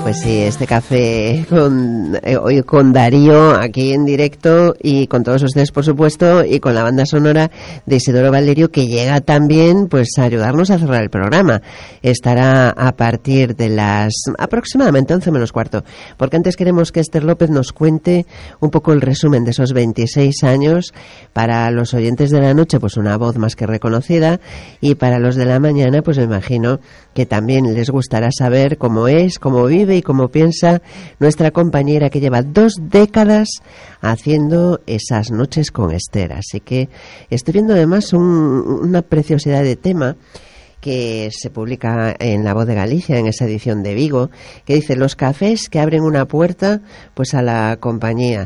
Pues sí, este café hoy con Darío aquí en directo y con todos ustedes, por supuesto, y con la banda sonora de Isidoro Valerio, que llega también pues a ayudarnos a cerrar el programa. Estará a partir de las aproximadamente 11 menos cuarto, porque antes queremos que Esther López nos cuente un poco el resumen de esos 26 años. Para los oyentes de la noche, pues una voz más que reconocida, y para los de la mañana, pues me imagino que también les gustará saber cómo es, cómo vive y cómo piensa nuestra compañera, que lleva 2 décadas haciendo esas noches con Esther. Así que estoy viendo además una preciosidad de tema que se publica en La Voz de Galicia, en esa edición de Vigo, que dice: los cafés que abren una puerta pues a la compañía.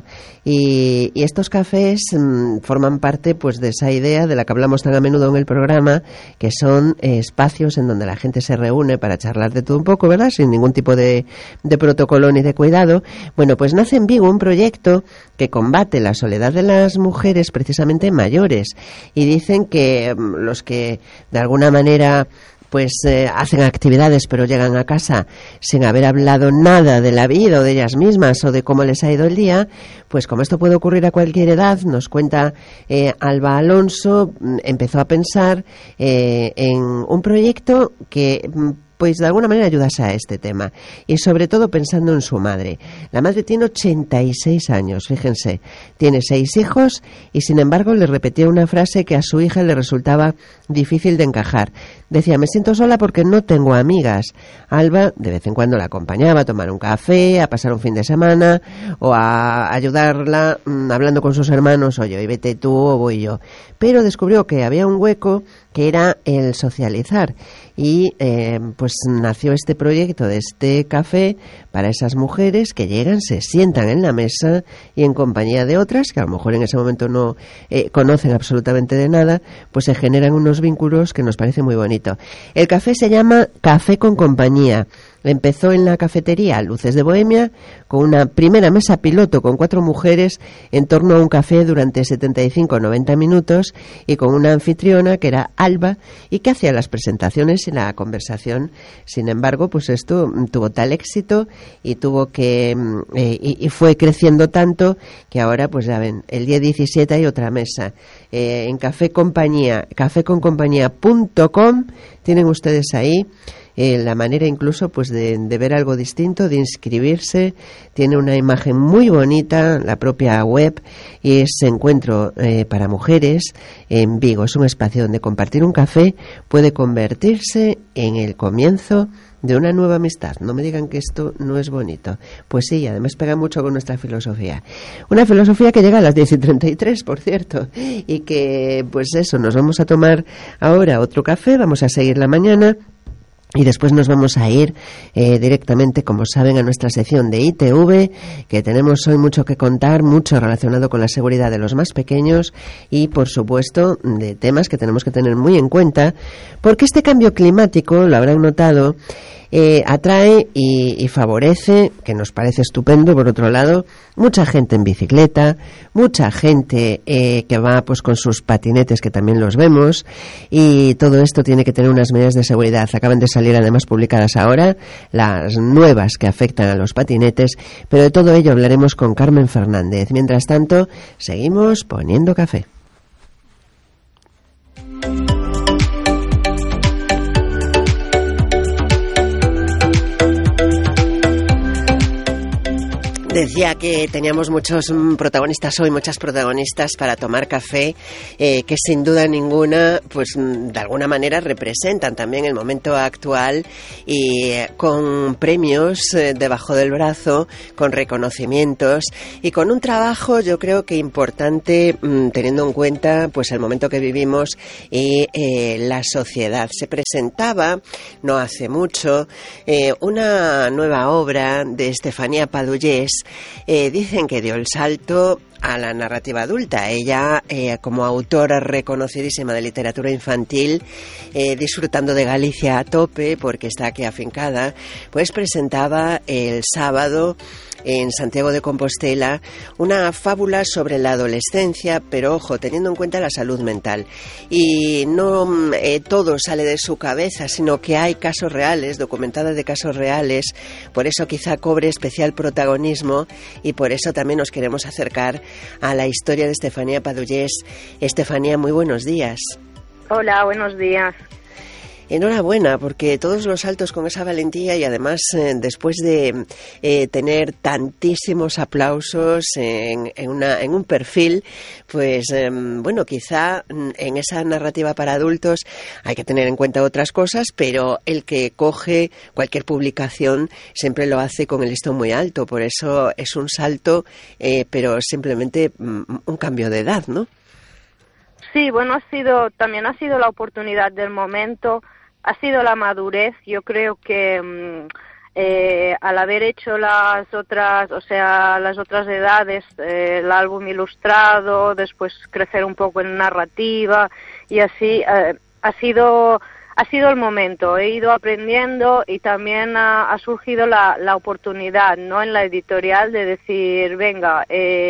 Y estos cafés forman parte pues de esa idea de la que hablamos tan a menudo en el programa, que son espacios en donde la gente se reúne para charlar de todo un poco, ¿verdad?, sin ningún tipo de protocolo ni de cuidado. Bueno, pues nace en Vigo un proyecto que combate la soledad de las mujeres, precisamente mayores, y dicen que los que de alguna manera pues hacen actividades pero llegan a casa sin haber hablado nada de la vida o de ellas mismas o de cómo les ha ido el día, pues como esto puede ocurrir a cualquier edad, nos cuenta Alba Alonso, empezó a pensar en un proyecto que pues de alguna manera ayudase a este tema, y sobre todo pensando en su madre. La madre tiene 86 años, fíjense, tiene 6 hijos y sin embargo le repetía una frase que a su hija le resultaba difícil de encajar. Decía: me siento sola porque no tengo amigas. Alba de vez en cuando la acompañaba a tomar un café, a pasar un fin de semana o a ayudarla hablando con sus hermanos: oye, hoy vete tú o voy yo. Pero descubrió que había un hueco que era el socializar, y pues nació este proyecto de este café para esas mujeres que llegan, se sientan en la mesa y en compañía de otras que a lo mejor en ese momento no conocen absolutamente de nada, pues se generan unos vínculos que nos parece muy bonito. El café se llama Café con Compañía. Empezó en la cafetería Luces de Bohemia con una primera mesa piloto con 4 mujeres en torno a un café durante 75 o 90 minutos, y con una anfitriona que era Alba y que hacía las presentaciones y la conversación. Sin embargo, pues esto tuvo tal éxito y tuvo que y fue creciendo tanto que ahora, pues ya ven, el día 17 hay otra mesa en Café Compañía, cafeconcompañía.com. Tienen ustedes ahí la manera incluso pues de ver algo distinto, de inscribirse. Tiene una imagen muy bonita, la propia web, y es encuentro para mujeres en Vigo. Es un espacio donde compartir un café puede convertirse en el comienzo de una nueva amistad. No me digan que esto no es bonito. Pues sí, además pega mucho con nuestra filosofía. Una filosofía que llega a las 10:33, por cierto, y que pues eso, nos vamos a tomar ahora otro café, vamos a seguir la mañana. Y después nos vamos a ir directamente, como saben, a nuestra sección de ITV, que tenemos hoy mucho que contar, mucho relacionado con la seguridad de los más pequeños y, por supuesto, de temas que tenemos que tener muy en cuenta, porque este cambio climático, lo habrán notado, atrae y favorece, que nos parece estupendo, por otro lado, mucha gente en bicicleta, mucha gente que va pues con sus patinetes, que también los vemos, y todo esto tiene que tener unas medidas de seguridad. Acaban de salir además publicadas ahora las nuevas que afectan a los patinetes, pero de todo ello hablaremos con Carmen Fernández. Mientras tanto, seguimos poniendo café. Decía que teníamos muchos protagonistas hoy, muchas protagonistas para tomar café, que sin duda ninguna, pues de alguna manera representan también el momento actual, y con premios debajo del brazo, con reconocimientos y con un trabajo, yo creo que importante, teniendo en cuenta pues el momento que vivimos y la sociedad. Se presentaba no hace mucho una nueva obra de Estefanía Padullés, dicen que dio el salto a la narrativa adulta. Ella, como autora reconocidísima de literatura infantil, disfrutando de Galicia a tope, porque está aquí afincada, pues presentaba el sábado en Santiago de Compostela una fábula sobre la adolescencia, pero ojo, teniendo en cuenta la salud mental. Y no todo sale de su cabeza, sino que hay casos reales, documentados de casos reales, por eso quizá cobre especial protagonismo y por eso también nos queremos acercar a la historia de Estefanía Padullés. Estefanía, muy buenos días. Hola, buenos días. Enhorabuena, porque todos los saltos con esa valentía y además después de tener tantísimos aplausos en un perfil, pues bueno, quizá en esa narrativa para adultos hay que tener en cuenta otras cosas, pero el que coge cualquier publicación siempre lo hace con el listón muy alto, por eso es un salto, pero simplemente un cambio de edad, ¿no? Sí, bueno, también ha sido la oportunidad del momento, ha sido la madurez. Yo creo que al haber hecho las otras edades, el álbum ilustrado, después crecer un poco en narrativa y así, ha sido el momento. He ido aprendiendo y también ha surgido la oportunidad, ¿no?, en la editorial de decir, venga,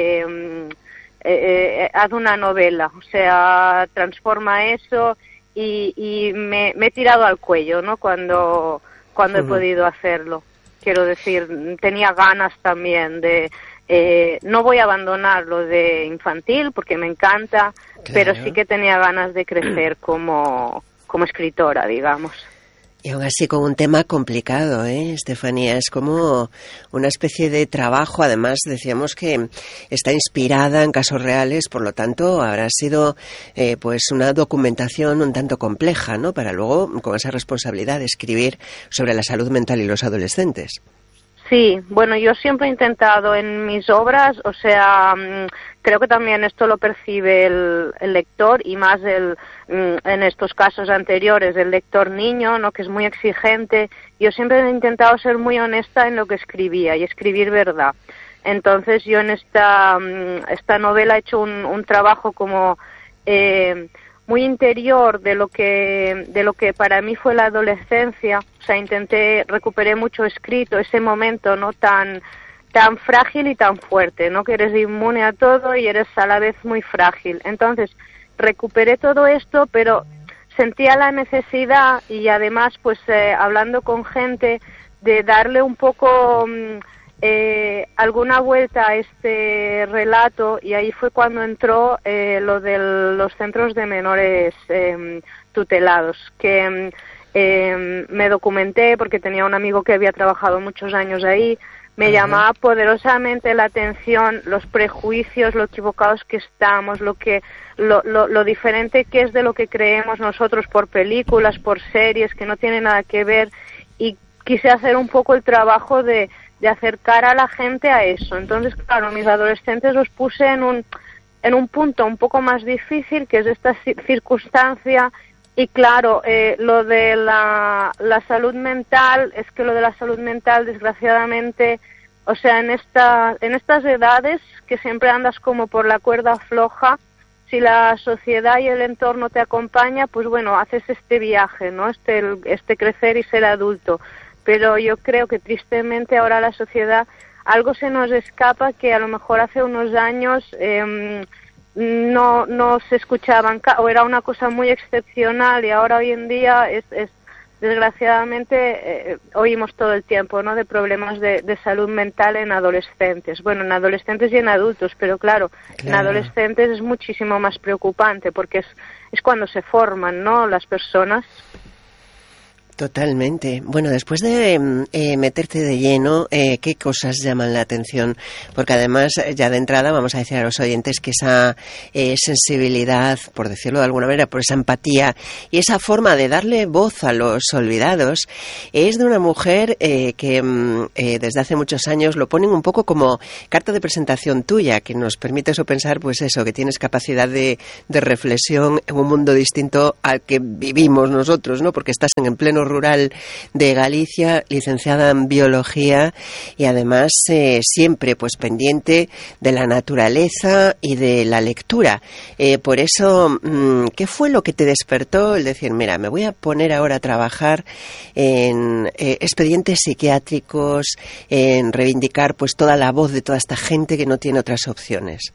haz una novela, o sea, transforma eso y me he tirado al cuello, ¿no?, cuando he podido hacerlo. Quiero decir, tenía ganas también de... no voy a abandonar lo de infantil porque me encanta, claro, pero sí que tenía ganas de crecer como escritora, digamos. Y aún así con un tema complicado, Estefanía, es como una especie de trabajo, además decíamos que está inspirada en casos reales, por lo tanto habrá sido pues una documentación un tanto compleja, ¿no?, para luego con esa responsabilidad de escribir sobre la salud mental y los adolescentes. Sí, bueno, yo siempre he intentado en mis obras, o sea, creo que también esto lo percibe el lector y más en estos casos anteriores, el lector niño, ¿no?, que es muy exigente. Yo siempre he intentado ser muy honesta en lo que escribía y escribir verdad. Entonces yo en esta novela he hecho un trabajo como muy interior de lo que para mí fue la adolescencia. O sea, recuperé mucho escrito, ese momento, ¿no?, tan frágil y tan fuerte, ¿no?, que eres inmune a todo y eres a la vez muy frágil. Entonces, recuperé todo esto, pero sentía la necesidad y además, pues, hablando con gente, de darle un poco alguna vuelta a este relato, y ahí fue cuando entró lo de los centros de menores tutelados, que me documenté porque tenía un amigo que había trabajado muchos años ahí. Me llamaba poderosamente la atención los prejuicios, lo equivocados que estamos, lo diferente que es de lo que creemos nosotros por películas, por series, que no tiene nada que ver, y quise hacer un poco el trabajo de acercar a la gente a eso. Entonces, claro, mis adolescentes los puse en un punto un poco más difícil, que es esta circunstancia. Y claro, lo de la salud mental, es que lo de la salud mental, desgraciadamente, o sea, en estas edades que siempre andas como por la cuerda floja, si la sociedad y el entorno te acompaña, pues bueno, haces este viaje, ¿no?, este crecer y ser adulto. Pero yo creo que tristemente ahora la sociedad, algo se nos escapa que a lo mejor hace unos años no se escuchaban, o era una cosa muy excepcional, y ahora hoy en día es desgraciadamente oímos todo el tiempo, ¿no?, de problemas de salud mental en adolescentes. Bueno, en adolescentes y en adultos, pero claro, en adolescentes es muchísimo más preocupante porque es cuando se forman, ¿no?, las personas. Totalmente. Bueno, después de meterte de lleno, ¿qué cosas llaman la atención? Porque además, ya de entrada, vamos a decir a los oyentes que esa sensibilidad, por decirlo de alguna manera, por esa empatía y esa forma de darle voz a los olvidados, es de una mujer que desde hace muchos años lo ponen un poco como carta de presentación tuya, que nos permite eso pensar, pues eso, que tienes capacidad de reflexión en un mundo distinto al que vivimos nosotros, ¿no? Porque estás en pleno Centro Rural de Galicia, licenciada en Biología y además siempre pues pendiente de la naturaleza y de la lectura. Por eso, ¿qué fue lo que te despertó el decir, mira, me voy a poner ahora a trabajar en expedientes psiquiátricos, en reivindicar pues toda la voz de toda esta gente que no tiene otras opciones?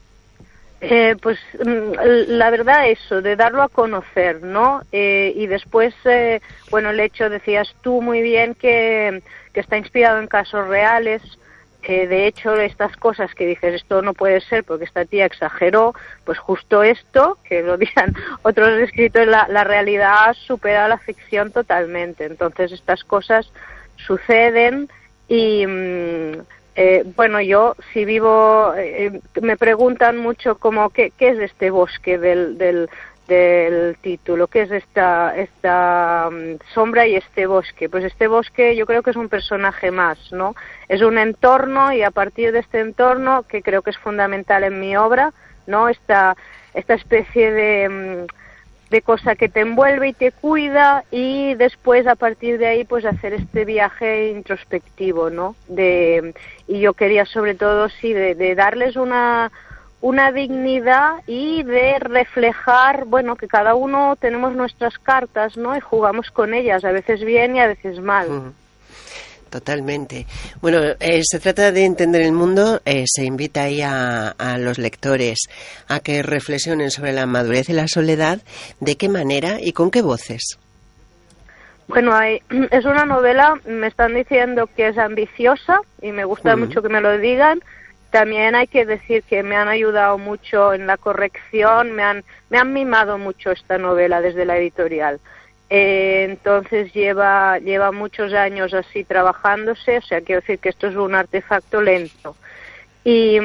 Pues la verdad eso, de darlo a conocer, ¿no? Y después, bueno, el hecho, decías tú muy bien, que está inspirado en casos reales. De hecho, estas cosas que dices, esto no puede ser porque esta tía exageró, pues justo esto, que lo digan otros escritores, la realidad supera la ficción totalmente. Entonces, estas cosas suceden y... bueno, yo si vivo, me preguntan mucho como qué es este bosque del título, qué es esta sombra y este bosque. Pues este bosque yo creo que es un personaje más, ¿no? Es un entorno, y a partir de este entorno, que creo que es fundamental en mi obra, ¿no? Esta especie de cosa que te envuelve y te cuida, y después a partir de ahí pues hacer este viaje introspectivo, ¿no? Y yo quería sobre todo de darles una dignidad y de reflejar, bueno, que cada uno tenemos nuestras cartas, ¿no? Y jugamos con ellas, a veces bien y a veces mal. Totalmente. Bueno, se trata de entender el mundo. Se invita ahí a los lectores a que reflexionen sobre la madurez y la soledad. ¿De qué manera y con qué voces? Bueno, es una novela, me están diciendo que es ambiciosa y me gusta mucho que me lo digan. También hay que decir que me han ayudado mucho en la corrección, me han mimado mucho esta novela desde la editorial. Entonces lleva muchos años así trabajándose, o sea, quiero decir que esto es un artefacto lento. Y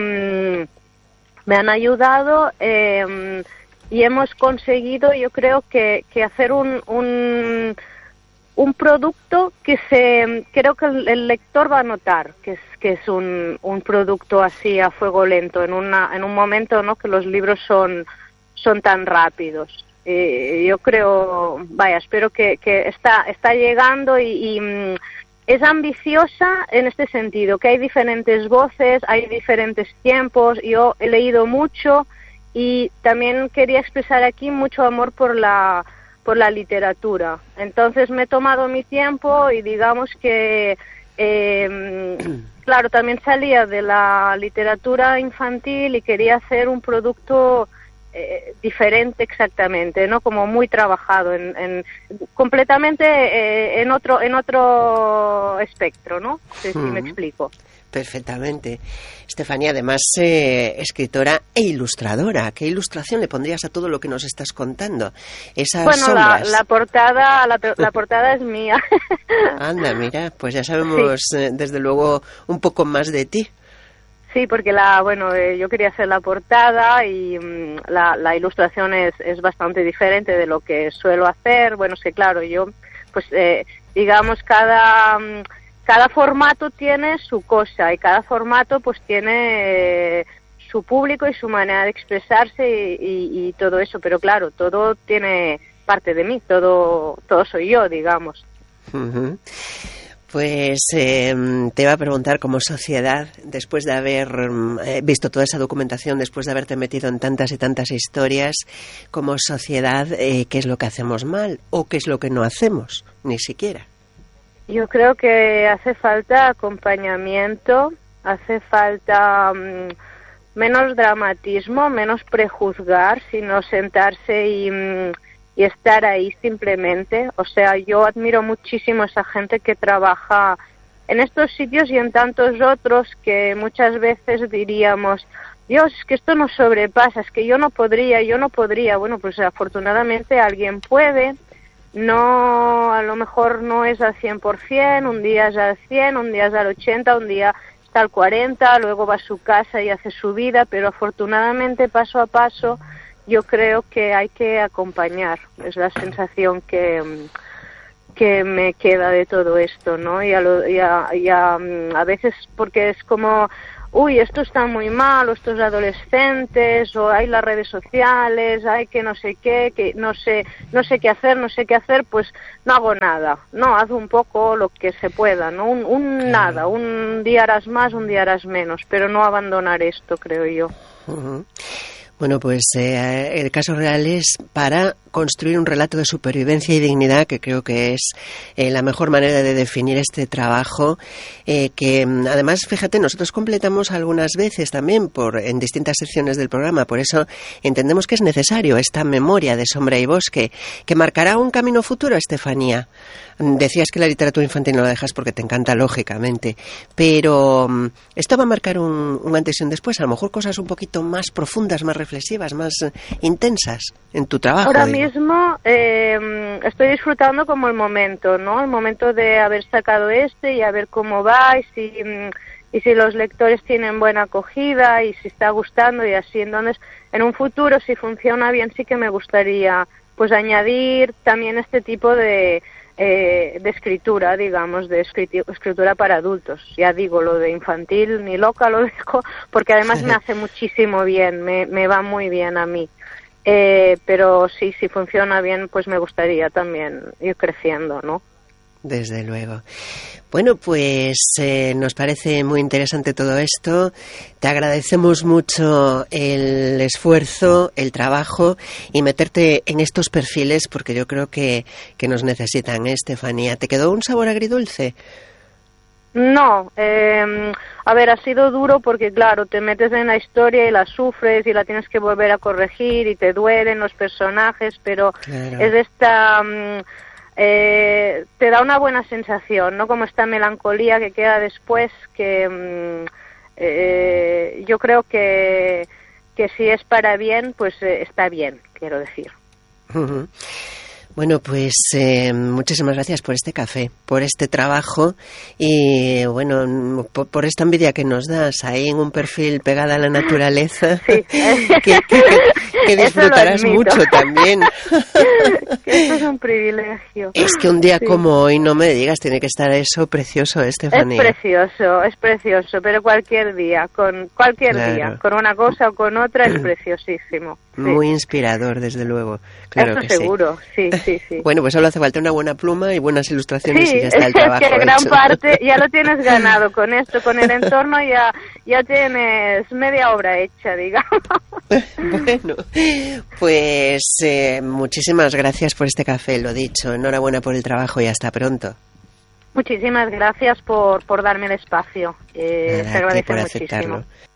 me han ayudado y hemos conseguido, yo creo que hacer un producto que creo que el lector va a notar que es un producto así a fuego lento en un momento, ¿no?, que los libros son tan rápidos. Yo creo, espero que está llegando y es ambiciosa en este sentido, que hay diferentes voces, hay diferentes tiempos. Yo he leído mucho y también quería expresar aquí mucho amor por la literatura. Entonces me he tomado mi tiempo y digamos que claro, también salía de la literatura infantil y quería hacer un producto diferente exactamente, ¿no? Como muy trabajado completamente en otro espectro, ¿no? No sé si me explico. Perfectamente. Estefanía, además escritora e ilustradora. ¿Qué ilustración le pondrías a todo lo que nos estás contando? Esas sombras. La portada es mía. Anda, mira, pues ya sabemos desde luego un poco más de ti. Sí, porque yo quería hacer la portada y la ilustración es bastante diferente de lo que suelo hacer. Bueno, es que claro, yo, pues digamos, cada formato tiene su cosa y cada formato pues tiene su público y su manera de expresarse y todo eso. Pero claro, todo tiene parte de mí, todo soy yo, digamos. Uh-huh. Pues te iba a preguntar, como sociedad, después de haber visto toda esa documentación, después de haberte metido en tantas y tantas historias, como sociedad, ¿qué es lo que hacemos mal o qué es lo que no hacemos? Ni siquiera. Yo creo que hace falta acompañamiento, hace falta menos dramatismo, menos prejuzgar, sino sentarse y estar ahí simplemente. O sea, yo admiro muchísimo a esa gente que trabaja en estos sitios y en tantos otros que muchas veces diríamos, Dios, es que esto nos sobrepasa, es que yo no podría. Bueno, pues afortunadamente alguien puede. No, a lo mejor no es al 100%, un día es al 100, un día es al 80, un día está al 40, luego va a su casa y hace su vida, pero afortunadamente paso a paso yo creo que hay que acompañar. Es la sensación que que me queda de todo esto, ¿no? Y a veces porque es como, uy, esto está muy mal, o estos adolescentes, o hay las redes sociales, hay que no sé qué, que no sé qué hacer, pues no hago nada, no, haz un poco lo que se pueda, ¿no? Nada, un día harás más, un día harás menos, pero no abandonar esto, creo yo. Uh-huh. Bueno, pues el caso real es para construir un relato de supervivencia y dignidad, que creo que es la mejor manera de definir este trabajo, que además, fíjate, nosotros completamos algunas veces también en distintas secciones del programa, por eso entendemos que es necesario esta memoria de Sombra y Bosque, que marcará un camino futuro, Estefanía. Decías que la literatura infantil no la dejas porque te encanta, lógicamente, pero esto va a marcar un antes y un después, a lo mejor cosas un poquito más profundas, más reflexivas, más intensas en tu trabajo. Ahora mismo estoy disfrutando como el momento, ¿no? El momento de haber sacado y a ver cómo va y si los lectores tienen buena acogida y si está gustando y así. Entonces, en un futuro, si funciona bien, sí que me gustaría pues añadir también este tipo de escritura, digamos, de escritura para adultos. Ya digo, lo de infantil ni loca lo dejo, porque además me hace muchísimo bien, me va muy bien a mí. Pero sí, si funciona bien, pues me gustaría también ir creciendo, ¿no? Desde luego. Bueno, pues nos parece muy interesante todo esto. Te agradecemos mucho el esfuerzo, el trabajo y meterte en estos perfiles porque yo creo que nos necesitan, Estefanía. ¿Te quedó un sabor agridulce? No, a ver, ha sido duro porque, claro, te metes en la historia y la sufres y la tienes que volver a corregir y te duelen los personajes, pero claro, es esta... te da una buena sensación, ¿no? Como esta melancolía que queda después, que yo creo que si es para bien, pues está bien, quiero decir. Uh-huh. Bueno, pues muchísimas gracias por este café, por este trabajo y, bueno, por esta envidia que nos das ahí en un perfil pegada a la naturaleza, sí. que disfrutarás mucho también. Que esto es un privilegio. Es que un día como hoy, no me digas, tiene que estar eso precioso, Estefanía. Es precioso, pero cualquier día, día, con una cosa o con otra, es preciosísimo. Sí. Muy inspirador, desde luego. Claro Esto que seguro, sí. Bueno, pues solo hace falta una buena pluma y buenas ilustraciones y ya está el trabajo hecho. Sí, gran hecho. parte ya lo tienes ganado con esto, con el entorno ya tienes media obra hecha, digamos. Bueno, pues muchísimas gracias por este café, lo dicho. Enhorabuena por el trabajo y hasta pronto. Muchísimas gracias por darme el espacio. Te agradezco muchísimo. Aceptarlo.